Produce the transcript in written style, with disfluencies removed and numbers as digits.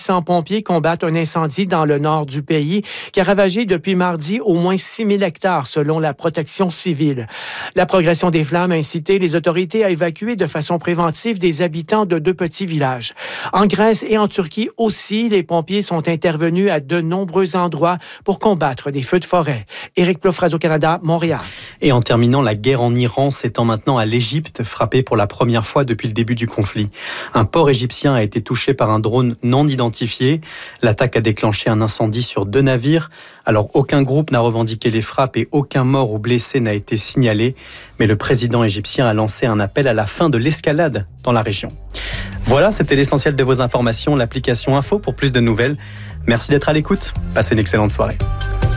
600 pompiers combattent un incendie dans le nord du pays qui a ravagé depuis mardi au moins 6 000 hectares selon la protection civile. La progression des flammes a incité les autorités à évacuer de façon préventive des habitants de 2 petits villages. En Grèce et en Turquie aussi, les pompiers sont intervenus à de nombreux endroits pour combattre des feux de forêt. Éric Plouffe, Radio-Canada, Montréal. Et en terminant, la guerre en Iran s'étend maintenant à l'Égypte, frappée pour la première fois depuis le début du conflit. Un port égyptien a été touché par un drone non identifié. L'attaque a déclenché un incendie sur 2 navires. Alors, aucun groupe n'a revendiqué les frappes et aucun mort ou blessé n'a été signalé. Mais le président égyptien a lancé un appel à la fin de l'escalade dans la région. Voilà, c'était l'essentiel de vos informations. L'application Info pour plus de nouvelles. Merci d'être à l'écoute. Passez une excellente soirée.